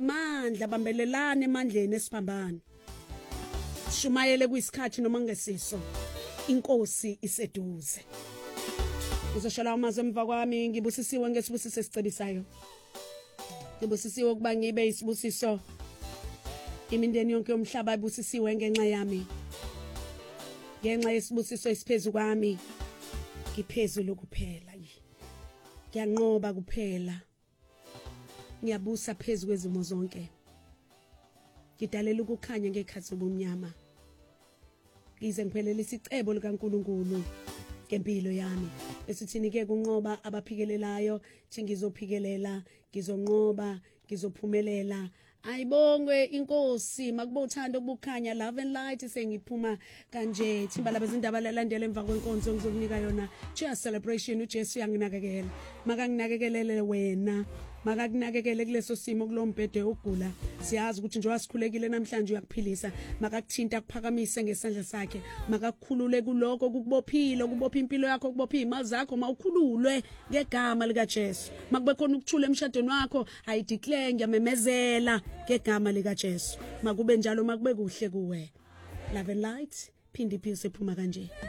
ngamandla bambelelane emandleni esiphambano shumayele kuyisikhathi noma ngesiso inkosi iseduze uzoshala amazwi emva kwami ngibusisiwe ngesibusiso esicebisayo ngibusisiwe ukuba ngibe isibusiso imindeni yonke yomhlaba ibusisiwe ngenxa yami ngenxa yesibusiso esiphezulu kwami ngiphezulu kuphela ngiyanqoba kuphela ngiyabusa phezulu kwezimo zonke ngidalela ukukhanya ngekhathi zobumnyama ngize ngiphelele isicebo likaNkuluNkulu ngempilo yami esithini ke kunqoba abaphikelelayo thi ngizophikelela ngizonqoba ngizophumelela ayibongwe inkosi makuba uthando ukukhanya love and light sengiphuma kanje thimba laba izindaba lalandela emva kwenkonzo ngizokunika yona cheer celebration uJesu yanginakekela makanginakekelele wena makakunakekele kuleso simo kulombhede ogula siyazi ukuthi nje wasikhulekile namhlanje uyakuphilisa makakuthinta akuphakamise ngesandla sakhe makakukhulule kuloko kukubophile kubopha impilo yakho kubopha imali zakho mawukhululwe ngegama lika Jesu makube khona ukuthula emshadweni wakho ayideclare ngiyamemezela ngegama lika Jesu makube njalo makube kuhle kuwe love and light phindi phise phuma kanje